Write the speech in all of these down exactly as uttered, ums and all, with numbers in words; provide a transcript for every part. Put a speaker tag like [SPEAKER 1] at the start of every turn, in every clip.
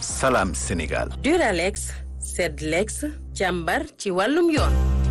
[SPEAKER 1] Salam Sénégal.
[SPEAKER 2] Duralex, Sedlex, càmbar ci wàllum yoon.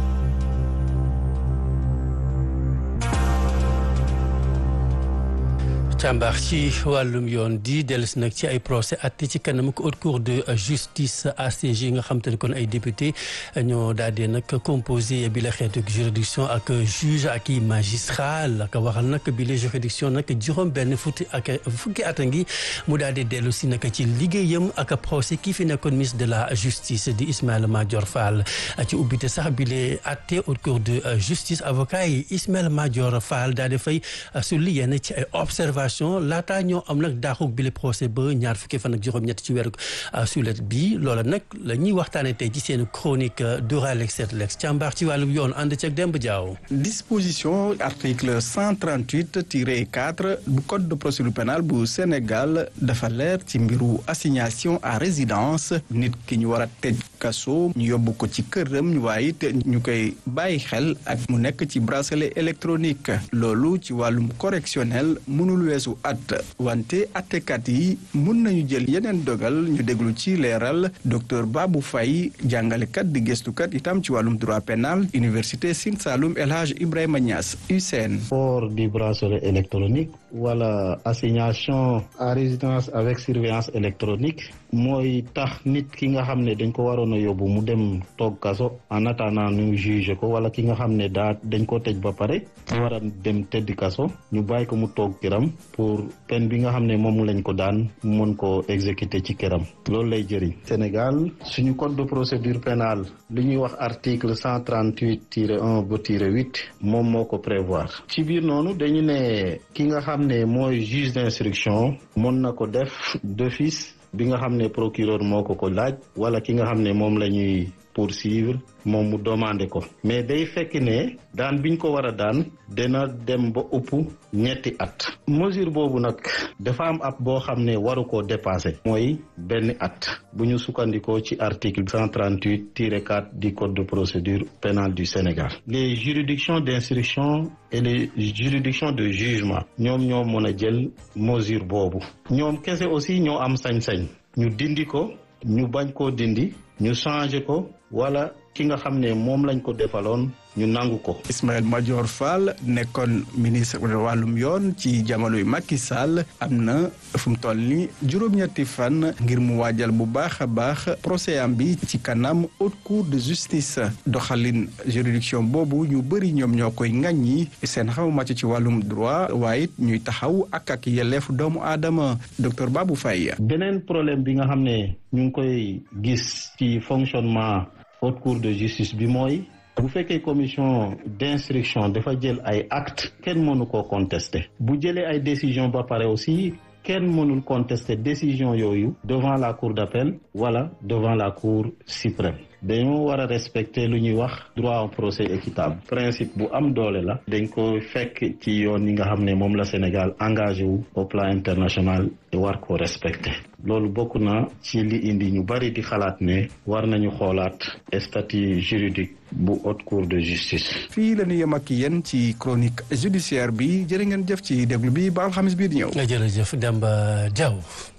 [SPEAKER 3] càmbar ci wàllum yoon di dellusi nag ci ay procès atte ci kanam ko haute cour de justice A C J nga xam te ne kon ay député ñoo daal di nag composé bi la xeetu juridiction ak juge ak i magistrat la ko waxal nag bi la juridiction nag juróom benn fukki ak fukki at a ngi mu daal di dellu si nag ci liggéeyam ak procès kii fi nekkoon ministre de la justice di Ismaïla Madior Fall ci ubbite sax bi la atte haute cour de justice avocat yi Ismaïla Madior Fall daal di fay sulli yenn ci ay observation laata ñoo am nag daaxug bi le procès ba ñaar fukki fan ak juróom-ñett ci weeru sulet bi loola nag la ñuy waxtaane tey ci seen chronique Duralex Sedlex càmbar ci wàllu yoon ànd ceeg Demba Diaw.
[SPEAKER 4] Disposition article cent trente-huit tiret quatre bu code de procédure pénale bu Sénégal dafa leer ci mbiru assignation à résidence nit ki ñu war a tëj kaso ñu yóbbu ko ci këram waaye it ñu koy bàyyi xel ak mu nekk ci bracelet électronique loolu ci wàllum correctionnel mënul weesu at wante attekat yi mun nañu jël yeneen dogal ñu déglu ci leeral docteur Babou Faye jàngalekat di gëstukat itam ci wàllum droit pénal université Sine Saloum El Hadj Ibrahima Niass U C N.
[SPEAKER 5] port du bracelet électronique wala assignation à résidence avec surveillance électronique mooy tax nit ki nga xam ne dañ ko waroon a yóbbu mu dem toog kaso en attendant ñu juge ko wala ki nga xam ne daa dañ ko tëj ba pare mu war a dem tëdd kaso ñu bàyyi ko mu toog këram pour peine bi nga xam ne moom lañ ko daan mën ko exécuter ci këram loolu lay jëriñ. Sénégal suñu code de procédure pénale li ñuy wax article cent trente-huit tiret un ba tiret huit moom moo ko prévoir ci biir noonu dañu ne ki nga xam ne mooy juge d'instruction mën na ko def d'office bi nga xam ne procureur moo ko ko laaj wala ki nga xam ne moom la ñuy poursuivre moom mu demandé ko mais day fekk ne daan biñ ko war a daan dina dem ba ëpp ñetti at mesure boobu nag dafa am ab boo xam ne waru koo dépassé mooy benn at bu ñu sukkandikoo ci article cent trente-huit tiret quatre du code de procédure pénale du Sénégal. Les juridictions d'instruction et les juridictions de jugement ñoom ñoo mën a jël mesure boobu ñoom kese aussi ñoo am sañ-sañ ñu dindi ko ñu bañ koo dindi ñu changé ko wala ki nga xam ne moom lañ ko defaloon ñu nangu ko.
[SPEAKER 4] Ismaïla Madior Fall nekkoon ministre de wàllum yoon ci jamonoy Macky Sall am na fu mu toll ni juróom-ñetti fan ngir mu waajal bu baax a baax procès am bi ci kanam haute cour de justice doxalin juridiction boobu ñu bëri ñoom ñoo koy ŋaññi seen xaw màcc ci wàllum droit waaye it ñuy taxaw ak ak yelleef doomu aadama docteur Babou Faye.
[SPEAKER 5] beneen problème bi nga xam ne ñu ngi koy gis ci fonctionnement haute cour de justice bi mooy. bu fekkee commission d'instruction dafa jël ay actes kenn mënu koo contester bu jëlee ay décision ba pare aussi kenn mënul contester décision yooyu devant la cour d'appel wala devant la cour suprême dañoo war a respecter lu ñuy wax droit au procès équitable principe bu am doole la dañ ko fekk ci yoon yi nga xam ne moom la Sénégal engagé wu au plan international te war ko respecter loolu bokk na ci li indi ñu bari di xalaat ne war nañu xoolaat statut juridique bu haute cour de justice.
[SPEAKER 4] fii la ñu yem ak yéen ci chronique judiciaire bi jërë ngeen jëf ci déglu bi ba alxamis bii di ñëw.
[SPEAKER 3] jërëjëf Demba Diaw.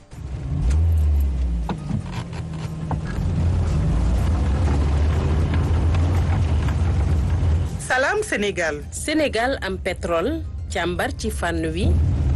[SPEAKER 2] Salam Sénégal. Sénégal am pétrole càmbar ci fànn wi.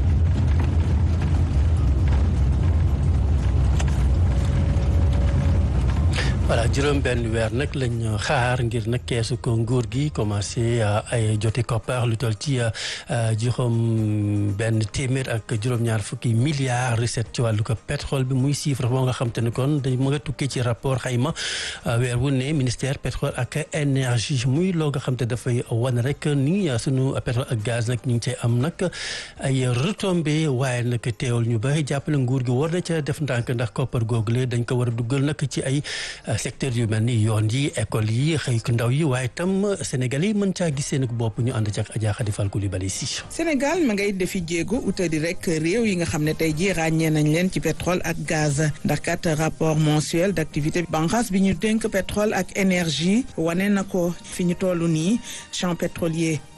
[SPEAKER 3] voilà juróom benn weer nag lañ xaar ngir nag keesu ko nguur gi commencé ay joti koppar lu toll ci juróom benn téeméer ak juróom-ñaar fukki milliards recette ci wàllu ko pétrole bi muy chiffre boo nga xam te ne kon dañ mu nga tukkee ci rapport xayma weer wu ne ministère pétrole ak énergie muy loo nga xam te dafay wane rek ni sunu pétrole ak gaz nag ñu ngi cay am nag ay retombées waaye nag teewul ñu bari jàppale nguur gi war na ca def ndànk ndax koppar googule dañ ko war a duggal nag ci ay secteur yu mel ni yoon yi école yi xëy ku ndaw yi waaye tam Sénégal yi mën caa gis seen bopp ñu ànd ci ak Adja Khady Fall Coulibaly si.
[SPEAKER 6] Sénégal ma ngay defi jéego utali rek réew yi nga xam ne tey jii ràññee nañ leen ci pétrole ak gaz ndax kat rapport mensuel d'activité banqaas bi ñu dénk pétrole ak énergie wane na ko fi ñu toll nii champ pétrolier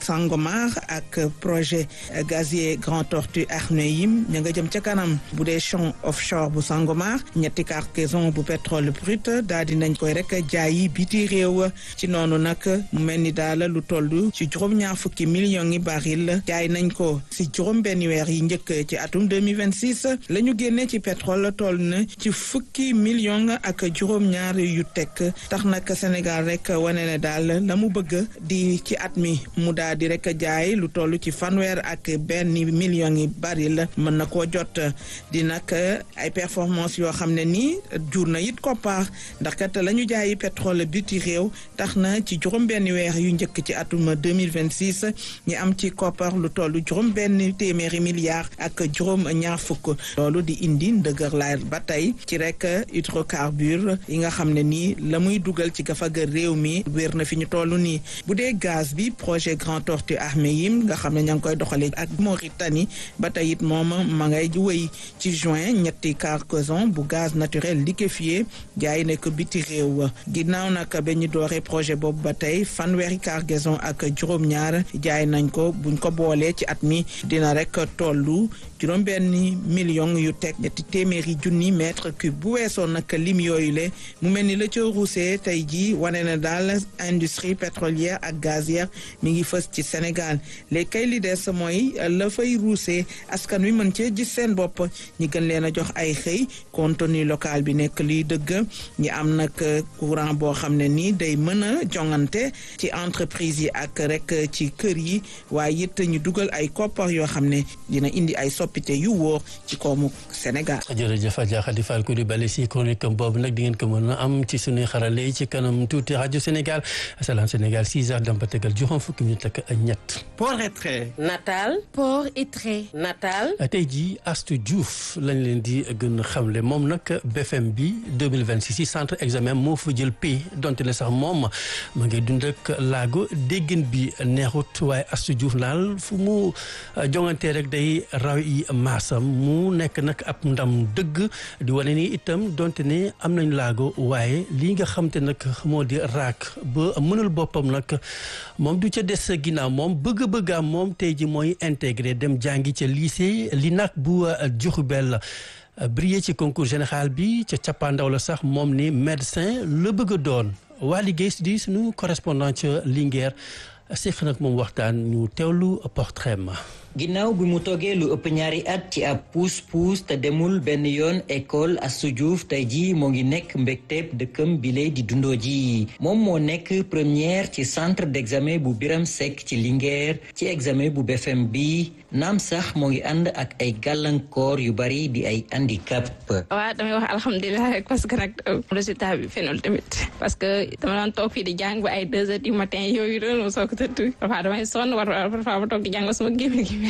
[SPEAKER 6] Sangomar ak projet gazier Grand Tortue Ahmeyim ña nga jëm ca kanam bu dee champ offshore bu Sangomar ñetti cargaison bu pétrole brut daal di nañ koy rek jaayi biti réew ci noonu nag mu mel ni daal lu toll ci juróom-ñaar fukki millions yi baril jaay nañ ko si juróom benn weer yi njëkk ci atum deux mille vingt-six la ñu génnee ci pétrole toll na ci fukki millions ak juróom-ñaar yu tekk tax nag Sénégal rek wane ne daal la mu bëgg di ci at mi mu daal di rek jaay lu toll ci fanweer ak benn millions yi baril mën na koo jot di nag ay performance yoo xam ne nii jur na it koppar ndax kat la ñu jaayi pétrole biti réew tax na ci juróom benn weer yu njëkk ci atum deux mille vingt-six ñi am ci koppar lu toll juróom benn téeméeri milliards ak juróom ñaar fukk loolu di indi ndëgër laay ba tey ci rek hydrocarbure yi nga xam ne nii la muy dugal ci gafaga réew mi wér na fi ñu toll nii bu dee gaz bi projet Grand Tortue Ahmeyim nga xam ne ña ngi koy doxalee ak Mauritanie ba tey it moom ma ngay wëy ci juin ñetti cargaison bu gaz naturel liquéfié jaay nekk biti réew ginnaaw nag ba ñu dooree projet boobu ba tey fanweeri cargaison ak juróom-ñaar jaay nañ ko buñ ko boolee ci at mi dina rek tollu juróom benn million yu teg ñetti téeméeri junni mètre cube bu weesoo nag lim yooyu le mu mel ni la ca ruusee tey jii wane na daal industrie pétrolière ak gazière mi ngi fës ci Sénégal léegi kay li des mooy la fay ruusee askan wi mën cee gis seen bopp ñi gën leen a jox ay xëy contenu local bi nekk liy dëgg ñi am nag courant boo xam ne nii day mën a jongante ci entreprise yi ak rek ci kër yi waaye it ñu dugal ay koppar yoo xam ne dina indi ay soppite yu wóor ci koomu Sénégal.
[SPEAKER 3] jërëjëf Adja Khady Fall Coulibaly si chronique boobu nag di ngeen ko mën a am ci suñuy xarale ci kanam tuuti rajo Sénégal Salam Sénégal six heures dem ba tegal juróom fukki minute ak ñett.
[SPEAKER 4] Port et trait.
[SPEAKER 2] Natal.
[SPEAKER 1] Port et trait.
[SPEAKER 2] Natal.
[SPEAKER 3] tey jii Astou Diouf lañ leen di gën a xamle moom nag B F M bi deux mille vingt-six si centre examen moo fa jël pay donte ne sax moom ma ngay dund ak laago déggin bi neexut waaye Astou Diouf laal fu mu jongantee rek day raw yi maasam mu nekk nag ab ndam dëgg di wane ni itam donte ne am nañ laago waaye lii nga xam te nag moo di raak ba mënul boppam nag moom du ca des ginnaaw moom bëgg-bëggaam moom tey ji mooy intégré dem jàngi ca lycée li nag bu Diourbel brillé ci concours général bi ca cappaandaw la sax moom ni médecin la bëgg a doon waa liggéey si di suñu correspondant ca Linguère seq nag moom waxtaan ñu teewlu portrait ma
[SPEAKER 7] ginnaaw bi mu toogee lu ëpp ñaari at ci ab puus-puus te demul benn yoon école Astou Diouf tey jii moo ngi nekk mbégteeb dëkkam bile di dundoo ji moom moo nekk première ci centre d'examen bu Biram Seck ci Linguère ci examen bu B F M bi naam sax moo ngi ànd ak ay gàllankoor yu bari di ay handicap.
[SPEAKER 1] waaw damay wax alhamdulilah rek parce que nag résultat bi fenul tamit parce que dama daan toog fii di jàng ba ay deux heures du matin yooyu doon soo ko tëdd parfois damay sonn war parfois ma toog di jàng sama gémmiñ gi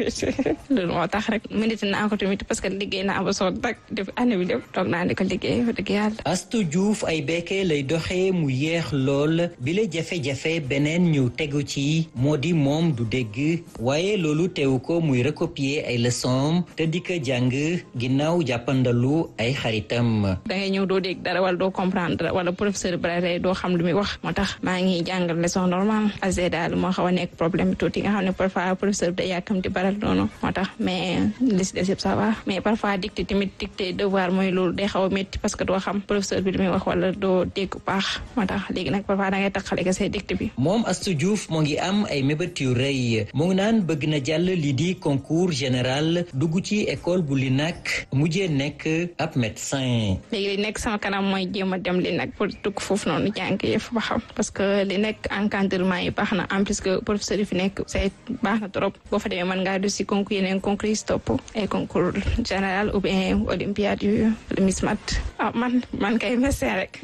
[SPEAKER 1] loolu moo tax rek mérite naa ko tamit parce que liggéey naa ba sonn rek def année bi lépp toog naa di ko liggéey fa dëgg yàlla.
[SPEAKER 7] Astou Diouf ay bekkee lay doxee mu yeex lool bi la jafe-jafe beneen ñu tegu ci moo di moom du dégg waaye loolu teewu ko muy recopier ay leçons te di ko jàng ginnaaw jàppandalu ay xaritam.
[SPEAKER 1] da ngay ñëw doo dégg dara wala doo comprendre wala professeur bi doo xam lu muy wax moo tax maa ngi jàngal leçon normal azé daal moo xaw a nekk problème tuuti nga xam ne parfois professeur bi day yàkkam di baral noonu moo tax mais li si des yëpp ça va mais parfois dicté tamit dicté devoir mooy loolu day xaw a métti parce que doo xam professeur bi li muy wax wala doo dégg baax moo tax léegi nag parfois da ngay taxale ka say dicté bi.
[SPEAKER 7] moom Astou Diouf moo ngi am ay mébét yu rëy mu ngi naan bëgg na jàll lii di concours général dugg ci école bu li nag mujjee nekk ab médecin.
[SPEAKER 1] léegi li nekk sama kanam mooy jéem a dem li nag pour dugg foofu noonu jàng yëf ba xam parce que li nekk encadrement yi baax na en plus que professeur yi fi nekk c'est baax na trop boo fa demee mën ngaa def si concours yeneen concours yi stop ay concours général ou bien olympiade yu Miss Mat ah man man kay médecin rek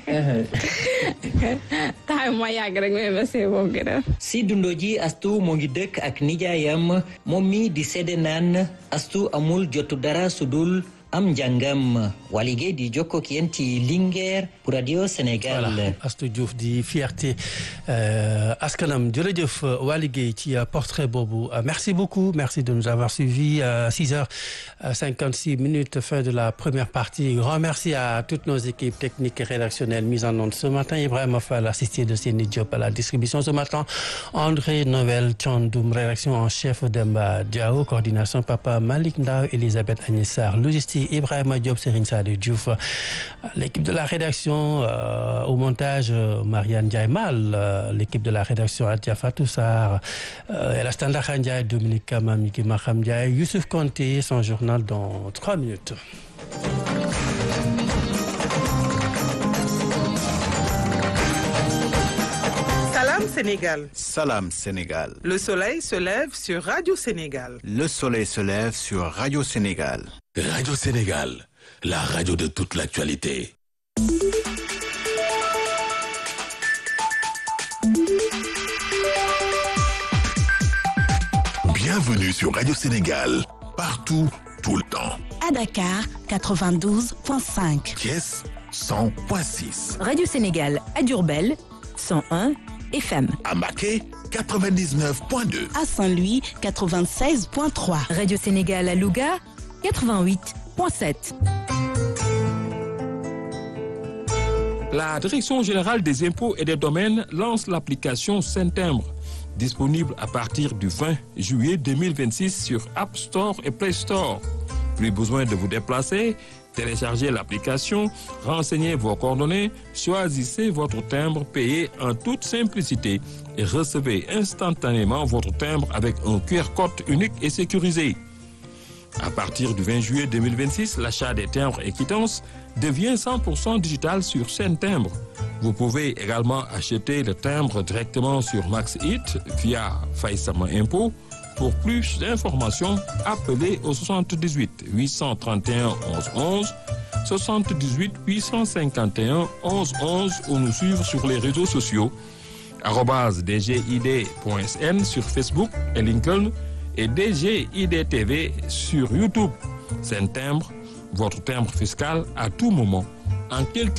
[SPEAKER 1] taxaw ma yàgg rek mais médecin boo gën a.
[SPEAKER 7] si dundoo ji Astou moo ngi dëkk ak nijaayam moom mi di seede naan Astou amul jotu dara su dul am njàngam. Waly Gueye di jokkoo ak yéen ci Linguère pour Radio Sénégal.
[SPEAKER 3] Voilà Astou Diouf di fierté askanam jërëjëf Waly Gueye ci portrait boobu merci beaucoup merci de nous avoir suivis à six heures cinquante-six minutes fin de la première partie. Grand merci à toutes nos équipes techniques et rédactionnelles mises en onde ce matin. Ibrahima Fall assisté de Séni Diop à la distribution ce matin. André Noël Thiandoum rédaction en chef Demba Diao coordination Papa Malick Ndao Elisabeth Agnès Sarr logistique Ibrahima Diop Serigne Sade Diouf. L'équipe de la rédaction euh, au montage euh, Marianne Ndiaye Mal, euh, l'équipe de la rédaction Adja Fatou Sarr, euh, El Hadj Ndakha Ndiaye, Dominique Kama, Miki Maham Ndiaye, Youssouf Konté, son journal dans trois minutes.
[SPEAKER 6] Salam Sénégal.
[SPEAKER 8] Salam Sénégal.
[SPEAKER 6] Le soleil se lève sur Radio Sénégal.
[SPEAKER 8] Le soleil se lève sur Radio Sénégal.
[SPEAKER 9] Radio Sénégal, la radio de toute l'actualité. Bienvenue sur Radio Sénégal, partout, tout le temps.
[SPEAKER 10] À Dakar, quatre-vingt-douze virgule cinq.
[SPEAKER 9] Thiès, cent virgule six.
[SPEAKER 11] Radio Sénégal à Diourbel, cent un F M.
[SPEAKER 9] À Mbacké, quatre-vingt-dix-neuf virgule deux.
[SPEAKER 10] À Saint-Louis, quatre-vingt-seize virgule trois.
[SPEAKER 11] Radio Sénégal à Louga, quatre-vingt-huit virgule sept.
[SPEAKER 12] La Direction générale des impôts et des domaines lance l'application Saint-Timbre, disponible à partir du vingt juillet deux mille vingt-six sur App Store et Play Store. Plus besoin de vous déplacer, téléchargez l'application, renseignez vos coordonnées, choisissez votre timbre payé en toute simplicité et recevez instantanément votre timbre avec un Q R code unique et sécurisé. À partir du vingt juillet deux mille vingt-six, l'achat des timbres et quittances devient cent pour cent digital sur Saint-Timbre. Vous pouvez également acheter le timbre directement sur MaxHit via Faïsama Impôt. Pour plus d'informations, appelez au soixante-dix-huit huit cent trente et un onze onze, soixante-dix-huit huit cent cinquante et un onze onze ou nous suivre sur les réseaux sociaux arobase d g i d point s n sur Facebook et LinkedIn et D G I D T V sur YouTube. Saint-Timbre, votre timbre fiscal à tout moment, en quelques